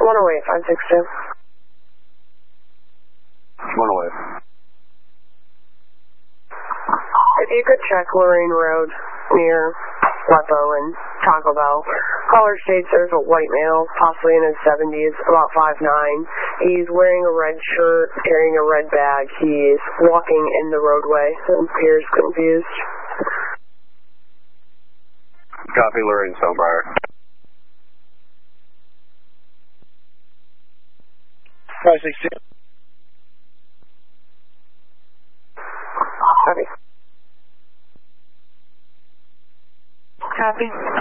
108, 562. 108. If you could check Lorraine Road near Lepo and Taco Bell. Caller states there's a white male, possibly in his 70s, about 5'9". He's wearing a red shirt, carrying a red bag. He's walking in the roadway and appears confused. Copy, Lorraine Stonebriar. 562. Copy. Copy.